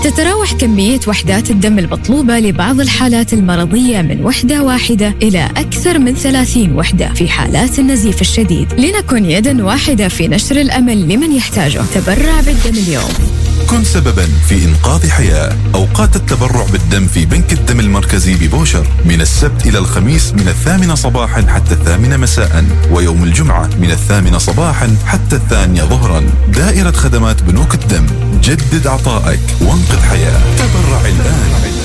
تتراوح كمية وحدات الدم المطلوبة لبعض الحالات المرضية من وحدة واحدة إلى أكثر من 30 وحدة في حالات النزيف الشديد. لنكن يدا واحدة في نشر الأمل لمن يحتاجه. تبرع بالدم اليوم. كن سببا في إنقاذ حياة. أوقات التبرع بالدم في بنك الدم المركزي ببوشر من السبت إلى الخميس من 8 صباحا حتى 8 مساء، ويوم الجمعة من 8 صباحا حتى 2 ظهرا. دائرة خدمات بنوك الدم، جدد عطائك وانقذ حياة. تبرع الآن.